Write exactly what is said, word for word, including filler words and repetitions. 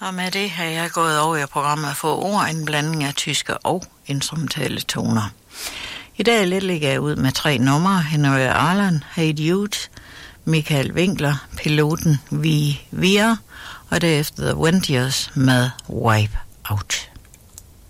Og med det har jeg gået over i programmet at få ord, en blanding af tyske og instrumentale toner. I dag lidt ligger jeg ud med tre numre. Henry Arlan, Hey Jude, Michael Winkler, piloten Vi Vier, og derefter The Wentiers med Wipe Out.